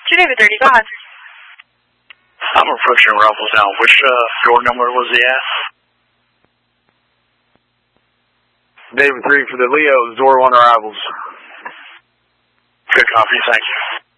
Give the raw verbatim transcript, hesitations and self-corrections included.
two David thirty-five. I'm approaching Ruffles now. Which uh, door number was he at? David three for the Leo, door one arrivals. Good copy, thank you.